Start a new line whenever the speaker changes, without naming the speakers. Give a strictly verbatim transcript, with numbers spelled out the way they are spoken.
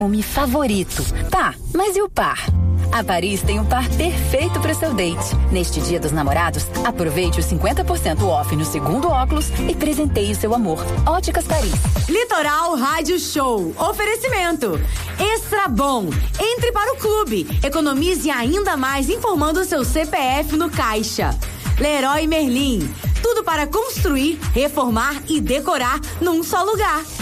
Filme favorito. Tá, mas e o par? A Paris tem um par perfeito para seu date. Neste Dia dos Namorados, aproveite os cinquenta por cento off no segundo óculos e presenteie seu amor. Óticas Paris.
Litoral Rádio Show. Oferecimento. Extra Bom. Entre para o clube. Economize ainda mais informando seu C P F no Caixa. Leroy Merlin. Tudo para construir, reformar e decorar num só lugar.